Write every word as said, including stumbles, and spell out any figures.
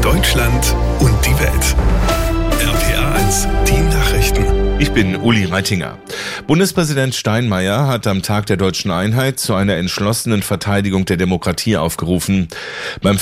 Deutschland und die Welt. R P R eins, die Nachrichten. Ich bin Uli Reitinger. Bundespräsident Steinmeier hat am Tag der Deutschen Einheit zu einer entschlossenen Verteidigung der Demokratie aufgerufen. Beim